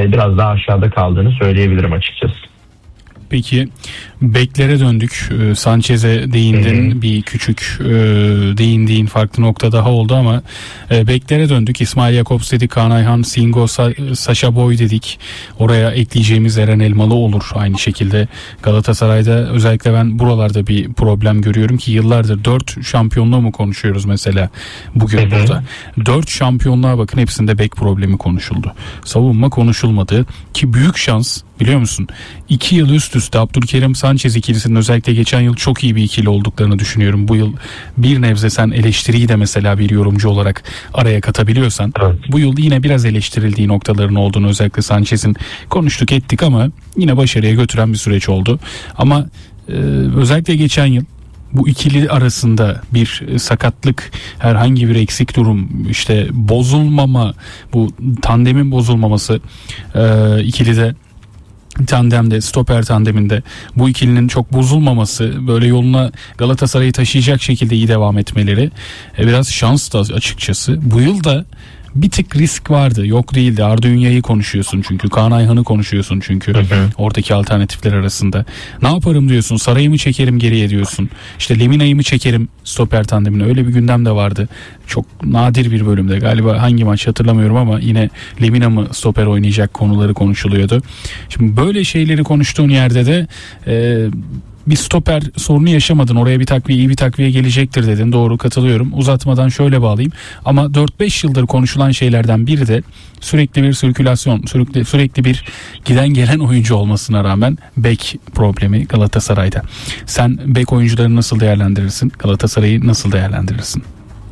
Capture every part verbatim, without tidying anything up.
e, biraz daha aşağıda kaldığını söyleyebilirim açıkçası. Peki beklere döndük. Ee, Sanchez'e değindin. Hı hı. Bir küçük e, değindiğin farklı nokta daha oldu ama e, beklere döndük. İsmail Jakobs dedik, Kaan Ayhan, Singo, Sa- Sacha Boey dedik. Oraya ekleyeceğimiz Eren Elmalı olur. Aynı şekilde Galatasaray'da özellikle ben buralarda bir problem görüyorum ki yıllardır dört şampiyonluğu mu konuşuyoruz mesela bugün hı hı. burada. dört şampiyonluğa bakın, hepsinde bek problemi konuşuldu. Savunma konuşulmadı ki büyük şans, biliyor musun? İki yıl üst üste Abdülkerim Sanchez ikilisinin özellikle geçen yıl çok iyi bir ikili olduklarını düşünüyorum. Bu yıl bir nebze sen eleştiriyi de mesela bir yorumcu olarak araya katabiliyorsan, evet. Bu yıl yine biraz eleştirildiği noktaların olduğunu özellikle Sanchez'in konuştuk ettik ama yine başarıya götüren bir süreç oldu. Ama e, özellikle geçen yıl bu ikili arasında bir sakatlık, herhangi bir eksik durum, işte bozulmama, bu tandemin bozulmaması, e, ikilide, tandemde, stoper tandeminde bu ikilinin çok bozulmaması, böyle yoluna Galatasaray'ı taşıyacak şekilde iyi devam etmeleri e, biraz şans da açıkçası. Bu yıl da bir tık risk vardı. Yok değildi. Arda Ünya'yı konuşuyorsun çünkü. Kaan Ayhan'ı konuşuyorsun çünkü. Hı hı. Oradaki alternatifler arasında. Ne yaparım diyorsun. Saray'ı mı çekerim geriye diyorsun. İşte Lemina'yı mı çekerim stoper tandemine. Öyle bir gündem de vardı. Çok nadir bir bölümde. Galiba hangi maç hatırlamıyorum ama yine Lemina mı stoper oynayacak konuları konuşuluyordu. Şimdi böyle şeyleri konuştuğun yerde de e, bir stoper sorunu yaşamadın. Oraya bir takviye, iyi bir takviye gelecektir dedin. Doğru, katılıyorum. Uzatmadan şöyle bağlayayım. Ama dört beş yıldır konuşulan şeylerden biri de sürekli bir sirkülasyon, sürekli, sürekli bir giden gelen oyuncu olmasına rağmen bek problemi Galatasaray'da. Sen bek oyuncularını nasıl değerlendirirsin? Galatasaray'ı nasıl değerlendirirsin?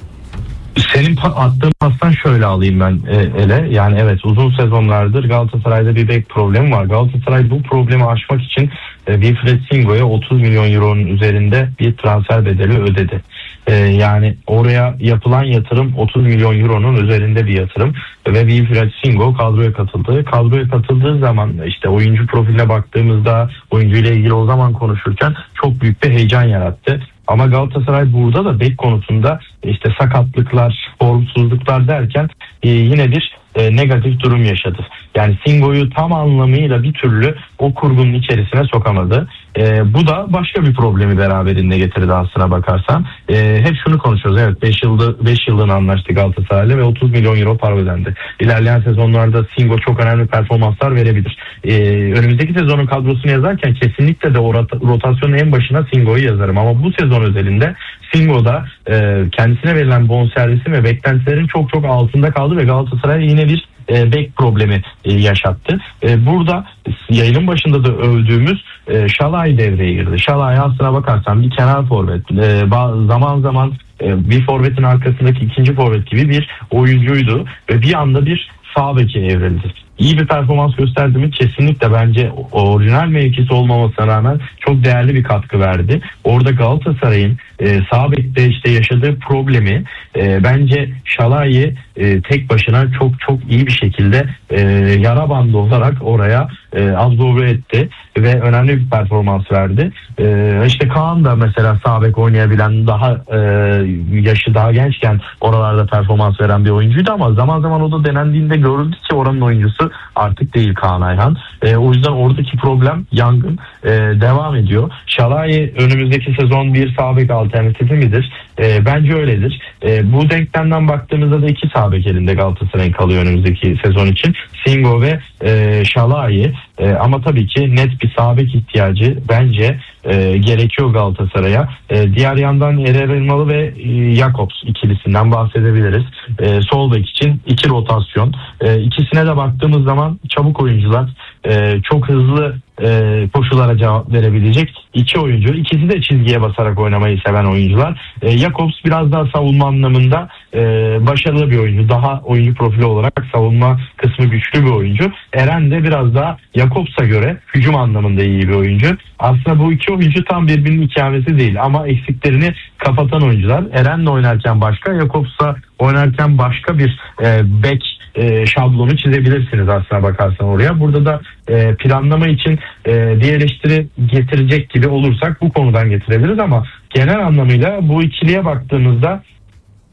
Senin attığın pastan şöyle alayım ben e, ele. Yani evet, uzun sezonlardır Galatasaray'da bir bek problemi var. Galatasaray bu problemi aşmak için e, Wilfried Singo'ya otuz milyon euronun üzerinde bir transfer bedeli ödedi. E, yani oraya yapılan yatırım otuz milyon euronun üzerinde bir yatırım ve Wilfried Singo kadroya katıldı. Kadroya katıldığı zaman işte oyuncu profiline baktığımızda, oyuncuyla ilgili o zaman konuşurken çok büyük bir heyecan yarattı. Ama Galatasaray burada da bek konusunda işte sakatlıklar, formsuzluklar derken e, yine bir e, negatif durum yaşadı. Yani Singo'yu tam anlamıyla bir türlü o kurgunun içerisine sokamadı. E, bu da başka bir problemi beraberinde getirdi aslına bakarsan. E, hep şunu konuşuyoruz. Evet, beş yılda beş yıllığına anlaştı Galatasaray'la ve otuz milyon euro para ödendi. İlerleyen sezonlarda Singo çok önemli performanslar verebilir. E, önümüzdeki sezonun kadrosunu yazarken kesinlikle de o rotasyonun en başına Singo'yu yazarım. Ama bu sezon özelinde Singo'da e, kendisine verilen bonservisi ve beklentilerin çok çok altında kaldı ve Galatasaray yine bir e, bek problemi e, yaşattı. E, burada yayının başında da övdüğümüz e, Şalay devreye girdi. Şalay aslına bakarsan bir kenar forvet. E, zaman zaman e, bir forvetin arkasındaki ikinci forvet gibi bir oyuncuydu ve bir anda bir sağ beke evrildi. İyi bir performans gösterdi mi? Kesinlikle bence orijinal mevkisi olmamasına rağmen çok değerli bir katkı verdi. Orada Galatasaray'ın e, sağ bekte işte yaşadığı problemi e, bence Şalay'ı e, tek başına çok çok iyi bir şekilde e, yara bandı olarak oraya e, absorbe etti ve önemli bir performans verdi. E, işte Kaan da mesela sağ bek oynayabilen, daha e, yaşı daha gençken oralarda performans veren bir oyuncuydu ama zaman zaman o da denendiğinde görüldü ki oranın oyuncusu artık değil Kaan Ayhan. E, o yüzden oradaki problem yangın e, devam ediyor. Şalay önümüzdeki sezon bir sağ bek alternatifi midir? E, bence öyledir. E, bu denklemden baktığımızda da iki sağ bek elinde Galatasaray'ın kalıyor önümüzdeki sezon için. Singo ve e, Şalay. E, ama tabii ki net bir sağ bek ihtiyacı bence e, gerekiyor Galatasaray'a. E, diğer yandan Eren Elmalı ve e, Jakobs ikilisinden bahsedebiliriz. E, sol bek için iki rotasyon. E, ikisine de baktığımız zaman çabuk oyuncular, e, çok hızlı e, koşulara cevap verebilecek iki oyuncu. İkisi de çizgiye basarak oynamayı seven oyuncular. E, Jakobs biraz daha savunma anlamında e, başarılı bir oyuncu. Daha oyuncu profili olarak savunma kısmı güçlü bir oyuncu. Eren de biraz daha Jakobs'a göre hücum anlamında iyi bir oyuncu. Aslında bu iki oyuncu tam birbirinin ikamesi değil ama eksiklerini kapatan oyuncular. Eren'le oynarken başka, Jakobs'la oynarken başka bir e, bek E, şablonu çizebilirsiniz aslına bakarsan oraya. Burada da e, planlama için e, bir eleştiri getirecek gibi olursak bu konudan getirebiliriz ama genel anlamıyla bu ikiliye baktığımızda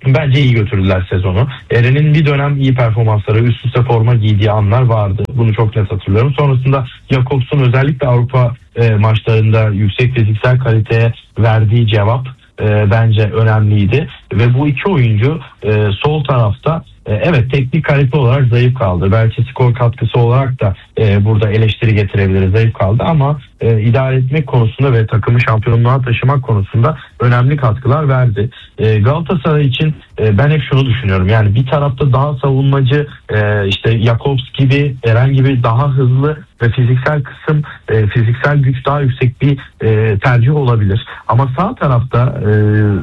bence iyi götürdüler sezonu. Eren'in bir dönem iyi performansları, üst üste forma giydiği anlar vardı. Bunu çok net hatırlıyorum. Sonrasında Jakobs'un özellikle Avrupa e, maçlarında yüksek fiziksel kaliteye verdiği cevap e, bence önemliydi. Ve bu iki oyuncu e, sol tarafta e, evet teknik kalite olarak zayıf kaldı. Belki skor katkısı olarak da e, burada eleştiri getirebiliriz, zayıf kaldı ama e, idare etmek konusunda ve takımı şampiyonluğa taşımak konusunda önemli katkılar verdi. E, Galatasaray için e, ben hep şunu düşünüyorum. Yani bir tarafta daha savunmacı, e, işte Jakobs gibi, Eren gibi daha hızlı ve fiziksel kısım, e, fiziksel güç daha yüksek bir e, tercih olabilir. Ama sağ tarafta e,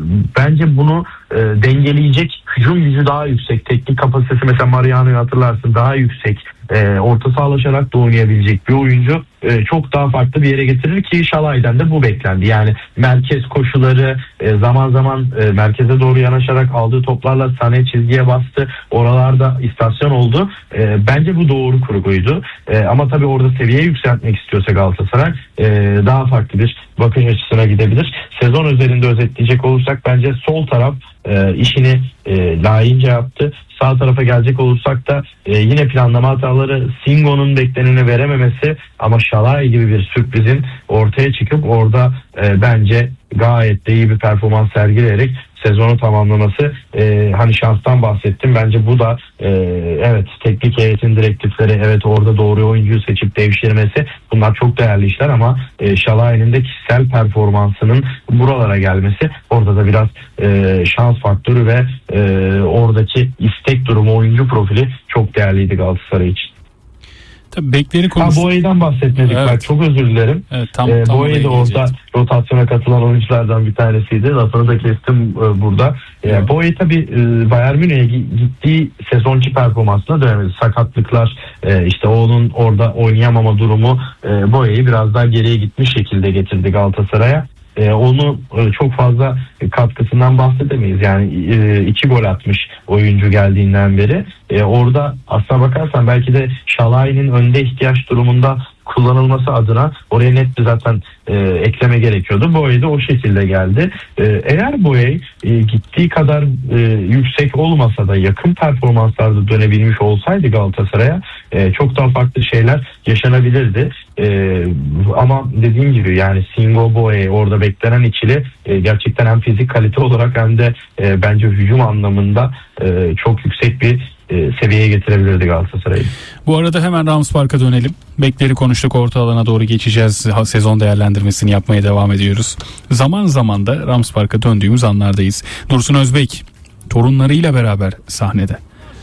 bence bunu e, dengeleyecek hücum gücü daha yüksek, teknik kapasitesi mesela Mariano'yu hatırlarsın daha yüksek, e, orta sahalaşarak da oynayabilecek bir oyuncu e, çok daha farklı bir yere getirir ki Şalay'dan da bu beklendi. Yani merkez koşuları, e, zaman zaman e, merkeze doğru yanaşarak aldığı toplarla Sané çizgiye bastı. Oralarda istasyon oldu. E, bence bu doğru kurguydu. E, ama tabii orada seviye yükseltmek istiyorsa Galatasaray e, daha farklı bir bakış açısına gidebilir. Sezon özelinde özetleyecek olursak bence sol taraf e, işini e, layığınca yaptı. Sağ tarafa gelecek olursak da e, yine planlama hataları, Singo'nun bekleneni verememesi ama Şalay gibi bir sürprizin ortaya çıkıp orada e, bence gayet de iyi bir performans sergileyerek sezonu tamamlaması. E, hani şanstan bahsettim. Bence bu da e, evet teknik heyetin direktifleri, evet orada doğru oyuncuyu seçip devşirmesi, bunlar çok değerli işler ama e, Şalay'ın de kişisel performansının buralara gelmesi, orada da biraz e, şans faktörü ve e, oradaki istek durumu, oyuncu profili çok değerliydi Galatasaray için. Tabii bekleri konuş. Ha, Boye'den bahsetmedik. Evet. Ben çok özür dilerim. Evet, tam, ee, tam Boye de orada rotasyona katılan oyunculardan bir tanesiydi. Lafını da kestim e, burada. E, Boye tabii e, Bayern Münih'e gittiği sezonki performansına dönemedi. Sakatlıklar, e, işte onun orada oynayamama durumu e, Boye'yi biraz daha geriye gitmiş şekilde getirdi Galatasaray'a. E, onu e, çok fazla katkısından bahsedemeyiz. Yani e, iki gol atmış oyuncu geldiğinden beri. E, orada aslına bakarsan belki de Şalay'ın önde ihtiyaç durumunda kullanılması adına oraya net bir zaten e, ekleme gerekiyordu. Boye de o şekilde geldi. E, eğer Boye e, gittiği kadar e, yüksek olmasa da yakın performanslarda dönebilmiş olsaydı Galatasaray'a e, çok daha farklı şeyler yaşanabilirdi. E, ama dediğim gibi yani Singo, Boye orada beklenen ikili e, gerçekten hem fizik kalite olarak hem de e, bence hücum anlamında e, çok yüksek bir seviyeye getirebilirdi Galatasaray'ı. Bu arada hemen Rams Park'a dönelim. Bekleri konuştuk, orta alana doğru geçeceğiz. Sezon değerlendirmesini yapmaya devam ediyoruz. Zaman zaman da Rams Park'a döndüğümüz anlardayız. Dursun Özbek torunlarıyla beraber sahnede.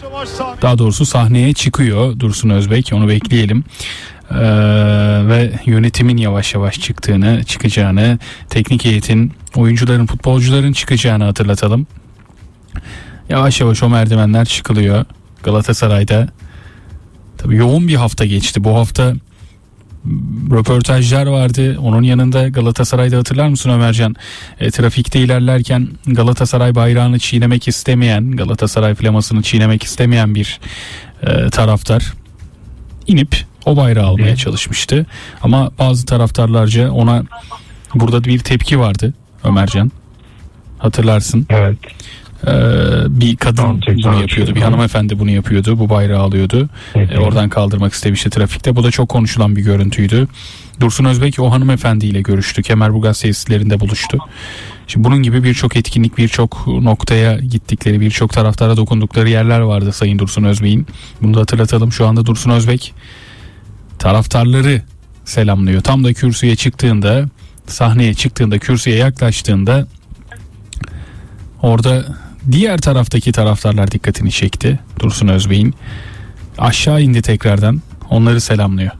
Daha doğrusu sahneye çıkıyor Dursun Özbek. Onu bekleyelim. Ee, ve yönetimin yavaş yavaş çıktığını, çıkacağını, teknik heyetin, oyuncuların, futbolcuların çıkacağını hatırlatalım. Yavaş yavaş o merdivenler çıkılıyor Galatasaray'da. Tabii yoğun bir hafta geçti. Bu hafta röportajlar vardı. Onun yanında Galatasaray'da hatırlar mısın Ömercan? E, trafikte ilerlerken Galatasaray bayrağını çiğnemek istemeyen, Galatasaray flamasını çiğnemek istemeyen bir e, taraftar inip o bayrağı almaya çalışmıştı. Ama bazı taraftarlarca ona burada bir tepki vardı Ömercan. Hatırlarsın. Evet. Ee, bir kadın bunu yapıyordu, bir hanımefendi bunu yapıyordu, bu bayrağı alıyordu, ee, oradan kaldırmak istemişti trafikte. Bu da çok konuşulan bir görüntüydü. Dursun Özbek o hanımefendiyle görüştü, Kemerburgaz tesislerinde buluştu. Şimdi bunun gibi birçok etkinlik, birçok noktaya gittikleri, birçok taraftara dokundukları yerler vardı Sayın Dursun Özbek'in. Bunu da hatırlatalım. Şu anda Dursun Özbek taraftarları selamlıyor. Tam da kürsüye çıktığında, sahneye çıktığında, kürsüye yaklaştığında orada diğer taraftaki taraftarlar dikkatini çekti. Dursun Özbek'in aşağı indi tekrardan, onları selamlıyor.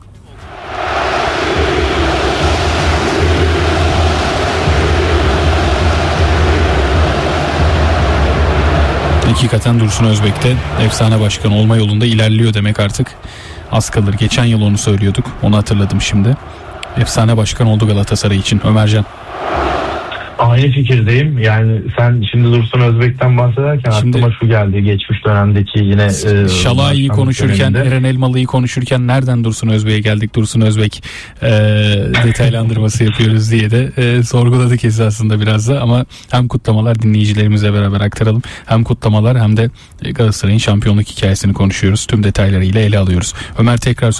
Hakikaten Dursun Özbek de efsane başkan olma yolunda ilerliyor demek artık az kalır. Geçen yıl onu söylüyorduk, onu hatırladım şimdi. Efsane başkan oldu Galatasaray için Ömercan. Aynı fikirdeyim. Yani sen şimdi Dursun Özbek'ten bahsederken şimdi, aklıma şu geldi. Geçmiş dönemdeki yine e, Şalay'ı konuşurken, döneminde. Eren Elmalı'yı konuşurken nereden Dursun Özbek'e geldik? Dursun Özbek e, detaylandırması yapıyoruz diye de e, sorguladık esasında biraz da, ama hem kutlamalar, dinleyicilerimizle beraber aktaralım. Hem kutlamalar hem de Galatasaray'ın şampiyonluk hikayesini konuşuyoruz. Tüm detaylarıyla ele alıyoruz. Ömer, tekrar